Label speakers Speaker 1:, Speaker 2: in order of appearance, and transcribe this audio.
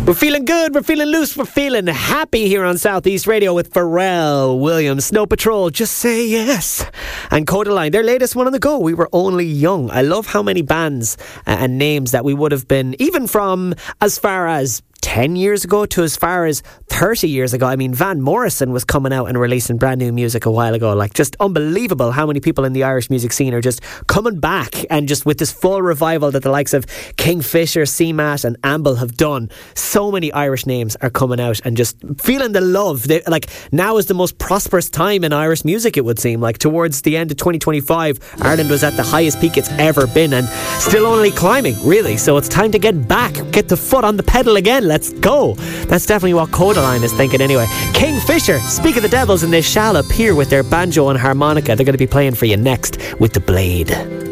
Speaker 1: We're feeling good, we're feeling loose, we're feeling happy here on Southeast Radio with Pharrell Williams, Snow Patrol, Just Say Yes, and Codaline, their latest one on the go, We Were Only Young. I love how many bands and names that we would have been, even from as far as 10 years ago to as far as 30 years ago. I mean, Van Morrison was coming out and releasing brand new music a while ago. Like, just unbelievable how many people in the Irish music scene are just coming back, and just with this full revival that the likes of Kingfisher, CMAT and Amble have done. So many Irish names are coming out and just feeling the love. Like, now is the most prosperous time in Irish music, it would seem. Like, towards the end of 2025, Ireland was at the highest peak it's ever been, and still only climbing, really. So it's time to get back, get the foot on the pedal again. Let's go. That's definitely what Codaline is thinking anyway. Kingfisher, Speak of the Devils, and they shall appear with their banjo and harmonica. They're going to be playing for you next with The Blade.